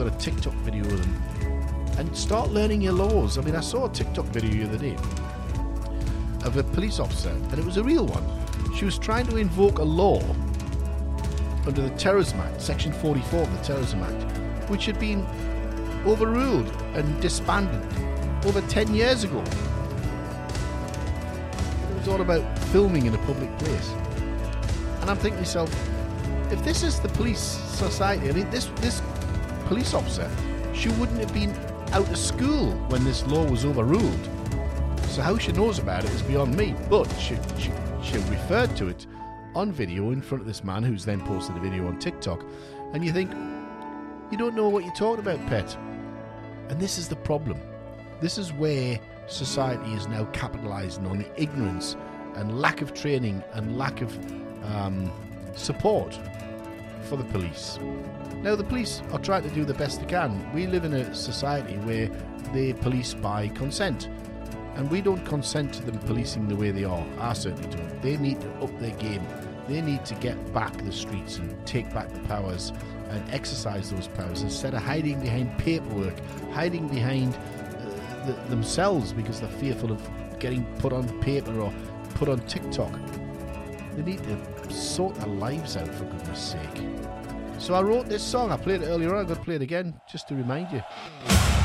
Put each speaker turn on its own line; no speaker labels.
got a TikTok video of them, and start learning your laws. I mean, I saw a TikTok video the other day of a police officer, and it was a real one. She was trying to invoke a law under the Terrorism Act, Section 44 of the Terrorism Act, which had been overruled and disbanded over 10 years ago. It was all about filming in a public place. And I'm thinking to myself, if this is the police society, I mean, this police officer, she wouldn't have been out of school when this law was overruled. So how she knows about it is beyond me. But she referred to it on video in front of this man, who's then posted a video on TikTok. And you think, you don't know what you're talking about, pet. And this is the problem. This is where society is now capitalising on the ignorance and lack of training and lack of support for the police. Now, the police are trying to do the best they can. We live in a society where they police by consent, and we don't consent to them policing the way they are. I certainly don't. They need to up their game. They need to get back the streets and take back the powers and exercise those powers instead of hiding behind paperwork, hiding behind themselves because they're fearful of getting put on paper or put on TikTok. They need to sort their lives out, for goodness sake. So I wrote this song. I played it earlier on. I'm going to play it again just to remind you.